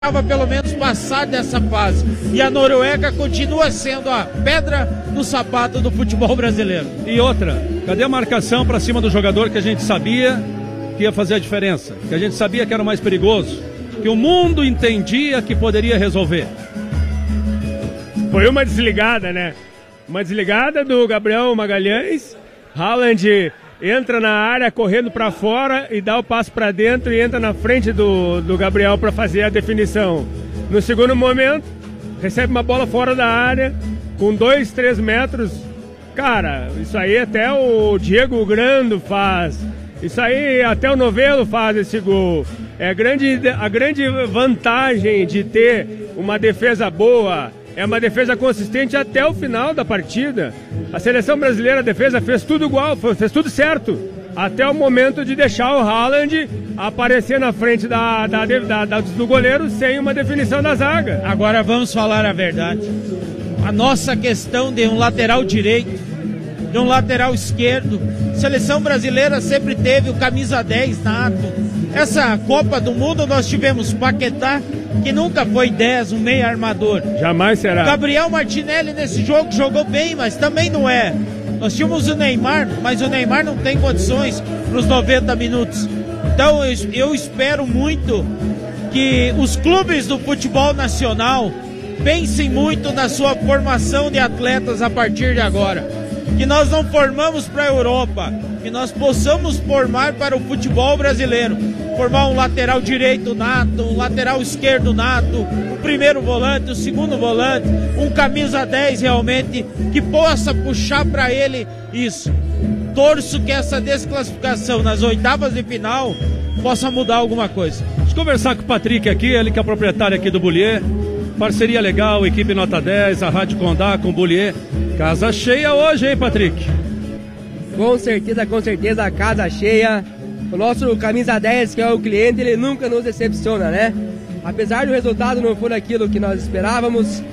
pelo menos passar dessa fase. E a Noruega continua sendo a pedra no sapato do futebol brasileiro. E outra, cadê a marcação para cima do jogador que a gente sabia que ia fazer a diferença? Que a gente sabia que era o mais perigoso? Que o mundo entendia que poderia resolver? Foi uma desligada, né? Uma desligada do Gabriel Magalhães. Haaland entra na área correndo para fora e dá o passo para dentro e entra na frente do Gabriel para fazer a definição. No segundo momento, recebe uma bola fora da área com 2, 3 metros. Cara, isso aí até o Diego Grando faz. Isso aí até o Novelo faz esse gol. A grande vantagem de ter uma defesa boa é uma defesa consistente até o final da partida. A seleção brasileira, a defesa, fez tudo igual, fez tudo certo. Até o momento de deixar o Haaland aparecer na frente do goleiro sem uma definição da zaga. Agora vamos falar a verdade. A nossa questão de um lateral direito, de um lateral esquerdo, a seleção brasileira sempre teve o camisa 10 nato. Essa Copa do Mundo nós tivemos Paquetá, que nunca foi 10, um meio armador. Jamais será. Gabriel Martinelli nesse jogo jogou bem, mas também não é. Nós tínhamos o Neymar, mas o Neymar não tem condições para os 90 minutos. Então eu espero muito que os clubes do futebol nacional pensem muito na sua formação de atletas a partir de agora. Que nós não formamos para a Europa, que nós possamos formar para o futebol brasileiro. Formar um lateral direito nato, um lateral esquerdo nato, o primeiro volante, o segundo volante, um camisa 10 realmente, que possa puxar para ele isso. Torço que essa desclassificação nas oitavas de final possa mudar alguma coisa. Deixa eu conversar com o Patrick aqui, ele que é proprietário aqui do Bullier. Parceria legal, equipe nota 10, a Rádio Condá com o Bullier. Casa cheia hoje, hein, Patrick? Com certeza, a casa cheia. O nosso camisa 10, que é o cliente, ele nunca nos decepciona, né? Apesar do resultado não for aquilo que nós esperávamos,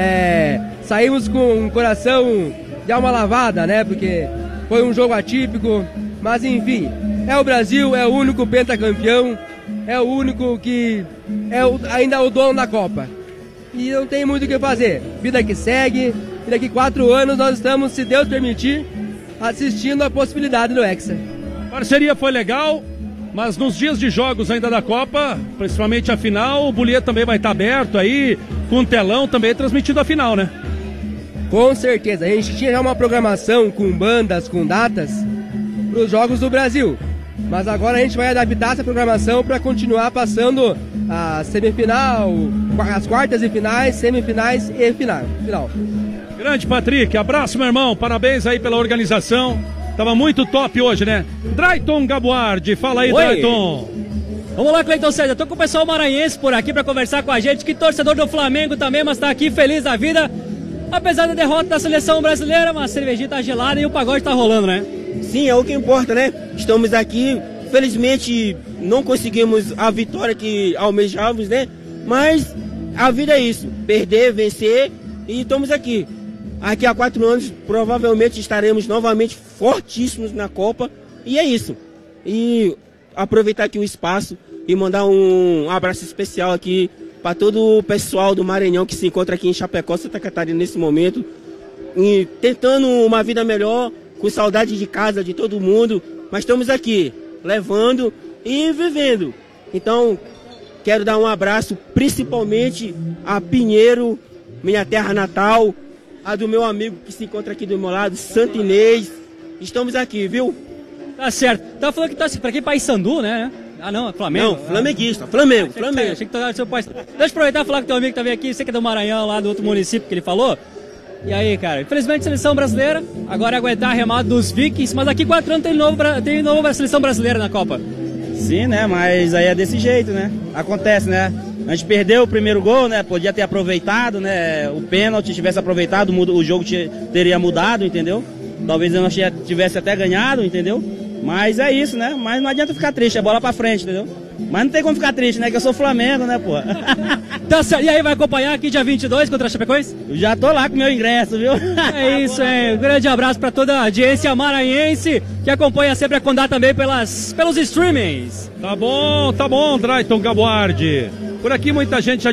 saímos com um coração de alma lavada, né? Porque foi um jogo atípico, mas enfim, é o Brasil, é o único pentacampeão, é o único que ainda o dono da Copa. E não tem muito o que fazer, vida que segue, e daqui 4 anos nós estamos, se Deus permitir, assistindo a possibilidade do Hexa. Parceria foi legal, mas nos dias de jogos ainda da Copa, principalmente a final, o Bullier também vai estar aberto aí, com um telão também transmitindo a final, né? Com certeza, a gente tinha já uma programação com bandas, com datas, para os Jogos do Brasil. Mas agora a gente vai adaptar essa programação para continuar passando a semifinal, as quartas e finais, semifinais e final. Grande Patrick, abraço, meu irmão, parabéns aí pela organização. Tava muito top hoje, né? Drayton Gabuardi, fala aí, Oi. Drayton. Vamos lá, Cleiton César, tô com o pessoal maranhense por aqui para conversar com a gente, que torcedor do Flamengo também, mas tá aqui feliz da vida. Apesar da derrota da seleção brasileira, mas a cervejinha tá gelada e o pagode tá rolando, né? Sim, é o que importa, né? Estamos aqui, felizmente não conseguimos a vitória que almejávamos, né? Mas a vida é isso, perder, vencer e estamos aqui. Aqui há 4 anos provavelmente estaremos novamente fortíssimos na Copa e é isso. E aproveitar aqui o espaço e mandar um abraço especial aqui para todo o pessoal do Maranhão que se encontra aqui em Chapecó, Santa Catarina nesse momento, e tentando uma vida melhor, com saudade de casa, de todo mundo, mas estamos aqui, levando e vivendo. Então, quero dar um abraço principalmente a Pinheiro, minha terra natal, a do meu amigo que se encontra aqui do meu lado, Santo Inês. Estamos aqui, viu? Tá certo. Tá falando que tá pra quem? Paysandu, né? Ah, não, é Flamengo. Não, flamenguista, Flamengo. Achei que tá seu pai. Deixa eu aproveitar e falar com teu amigo que tá vendo aqui, você que é do Maranhão, lá do outro município que ele falou. E aí, cara, infelizmente seleção brasileira, agora é aguentar a remada dos Vikings, mas daqui 4 anos tem nova seleção brasileira na Copa. Sim, né, mas aí é desse jeito, né, acontece, né, a gente perdeu o primeiro gol, né, podia ter aproveitado, né, o pênalti tivesse aproveitado, o jogo teria mudado, entendeu, talvez eu não tivesse até ganhado, entendeu, mas é isso, né, mas não adianta ficar triste, é bola pra frente, entendeu, mas não tem como ficar triste, né, que eu sou Flamengo, né, pô. Tá certo, e aí vai acompanhar aqui dia 22 contra a Chapecoense? Eu já tô lá com meu ingresso, viu? É isso, um grande abraço pra toda a audiência maranhense que acompanha sempre a Condá também pelos streamings. Tá bom, Drayton Gabuardi. Por aqui muita gente já